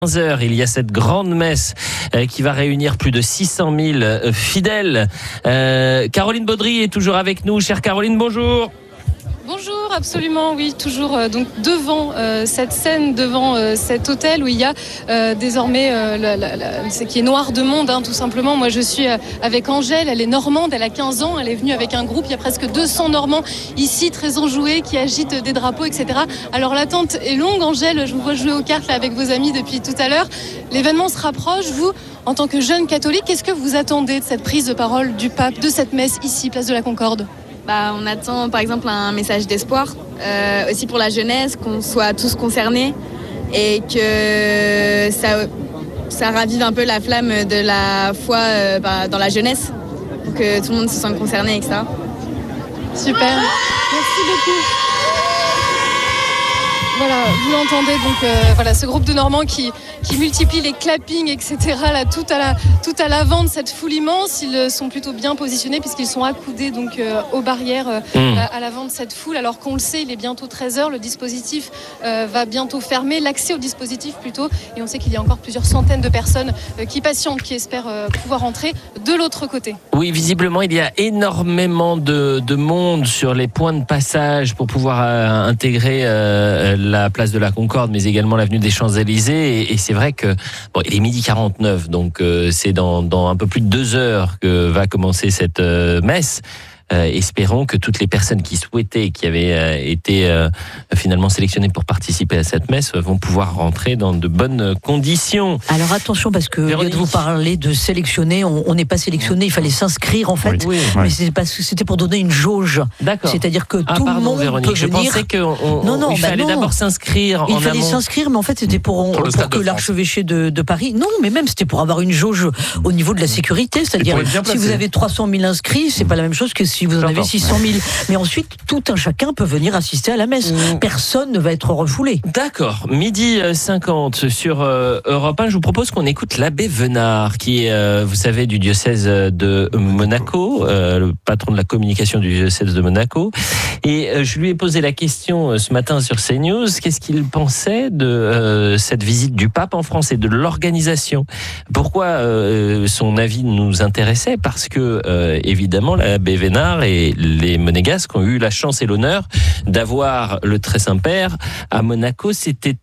15h, il y a cette grande messe qui va réunir plus de 600 000 fidèles. Caroline Baudry est toujours avec nous. Chère Caroline, bonjour. Bonjour, absolument, oui, toujours donc devant cette scène, devant cet hôtel où il y a désormais ce qui est noir de monde, tout simplement. Moi, je suis avec Angèle, elle est normande, elle a 15 ans, elle est venue avec un groupe, il y a presque 200 Normands ici, très enjoués, qui agitent des drapeaux, etc. Alors l'attente est longue, Angèle, je vous vois jouer aux cartes là, avec vos amis depuis tout à l'heure. L'événement se rapproche, vous, en tant que jeune catholique, qu'est-ce que vous attendez de cette prise de parole du pape, de cette messe ici, place de la Concorde ? On attend par exemple un message d'espoir, aussi pour la jeunesse, qu'on soit tous concernés et que ça ravive un peu la flamme de la foi dans la jeunesse, pour que tout le monde se sente concerné, etc. Super, merci beaucoup. Voilà, vous l'entendez, donc ce groupe de Normands qui multiplie les clappings, etc. Là, tout à l'avant de cette foule immense. Ils sont plutôt bien positionnés puisqu'ils sont accoudés donc aux barrières à l'avant de cette foule. Alors qu'on le sait, il est bientôt 13h, le dispositif va bientôt fermer, l'accès au dispositif plutôt. Et on sait qu'il y a encore plusieurs centaines de personnes qui patientent, qui espèrent pouvoir entrer de l'autre côté. Oui, visiblement, il y a énormément de monde sur les points de passage pour pouvoir intégrer la place de la Concorde, mais également l'avenue des Champs-Élysées. Et c'est vrai que il est 12h49, donc c'est dans un peu plus de 2 heures que va commencer cette messe. Espérons que toutes les personnes qui souhaitaient, qui avaient été finalement sélectionnées pour participer à cette messe, vont pouvoir rentrer dans de bonnes conditions. Alors attention, parce que vous parlez de sélectionner, on n'est pas sélectionné, il fallait s'inscrire en fait, mais c'est parce que c'était pour donner une jauge. D'accord. C'est-à-dire que tout le monde Véronique, peut venir. Je pensais qu'il fallait d'abord s'inscrire. Il fallait s'inscrire, mais en fait c'était pour que l'archevêché de Paris. Non, mais même c'était pour avoir une jauge au niveau de la sécurité, c'est-à-dire si vous avez 300 000 inscrits, c'est pas la même chose que si vous en avez 600 000. Mais ensuite, tout un chacun peut venir assister à la messe. Personne ne va être refoulé. D'accord. 12h50 sur Europe 1. Je vous propose qu'on écoute l'abbé Venard, qui est, vous savez, du diocèse de Monaco, le patron de la communication du diocèse de Monaco. Et je lui ai posé la question ce matin sur CNews. Qu'est-ce qu'il pensait de cette visite du pape en France et de l'organisation? Pourquoi son avis nous intéressait? Parce que, évidemment, l'abbé Venard et les Monégasques ont eu la chance et l'honneur d'avoir le Très Saint-Père à Monaco. C'était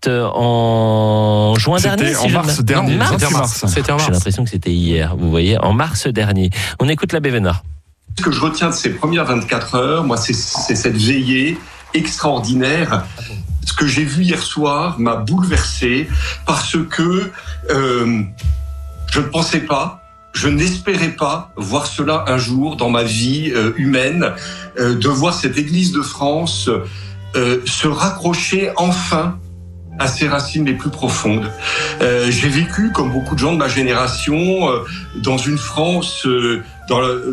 en juin dernier. C'était en mars dernier. C'était en mars. J'ai l'impression que c'était hier, vous voyez, en mars dernier. On écoute l'abbé Venard. Ce que je retiens de ces premières 24 heures, moi, c'est cette veillée extraordinaire. Ce que j'ai vu hier soir m'a bouleversé parce que je ne pensais pas, je n'espérais pas voir cela un jour dans ma vie humaine, de voir cette Église de France se raccrocher enfin à ses racines les plus profondes. J'ai vécu, comme beaucoup de gens de ma génération, dans une France, dans le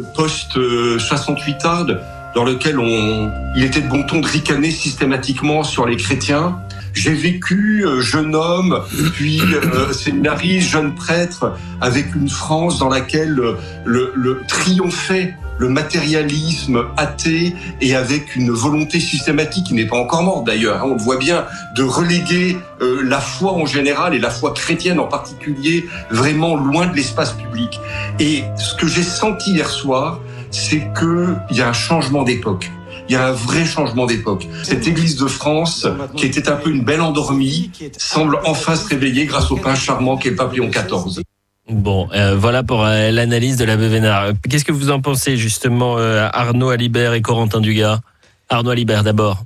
post-68 dans lequel il était de bon ton de ricaner systématiquement sur les chrétiens. J'ai vécu jeune homme, puis séminariste, jeune prêtre, avec une France dans laquelle le triomphait le matérialisme athée et avec une volonté systématique qui n'est pas encore morte d'ailleurs, on le voit bien, de reléguer la foi en général et la foi chrétienne en particulier vraiment loin de l'espace public. Et ce que j'ai senti hier soir, c'est qu'il y a un changement d'époque. Il y a un vrai changement d'époque. Cette Église de France, qui était un peu une belle endormie, semble enfin se réveiller grâce au prince charmant qu'est le pape Léon XIV. Bon, voilà pour l'analyse de l'abbé Venard. Qu'est-ce que vous en pensez justement, Arnaud Alibert et Corentin Dugas? Arnaud Alibert d'abord.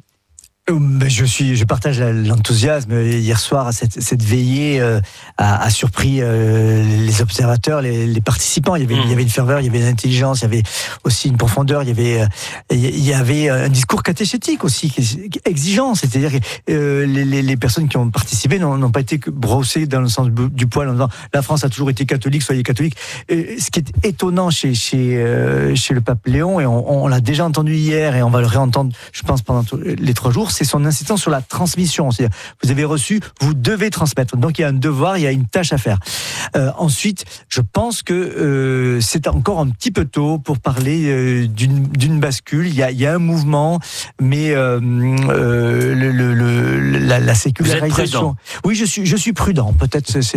Je partage l'enthousiasme. Hier soir, cette veillée a surpris les observateurs, les participants. Il y avait une ferveur, il y avait une intelligence, il y avait aussi une profondeur, il y avait un discours catéchétique aussi, exigeant. C'est-à-dire que les personnes qui ont participé n'ont pas été brossées dans le sens du poil en disant la France a toujours été catholique, soyez catholique. Ce qui est étonnant chez le pape Léon, et on l'a déjà entendu hier et on va le réentendre, je pense, pendant les 3 jours, c'est son insistance sur la transmission. C'est-à-dire, vous avez reçu, vous devez transmettre. Donc il y a un devoir, il y a une tâche à faire. Ensuite, je pense que c'est encore un petit peu tôt pour parler d'une bascule. Il y a un mouvement, mais la sécularisation. Oui, je suis prudent. Peut-être c'est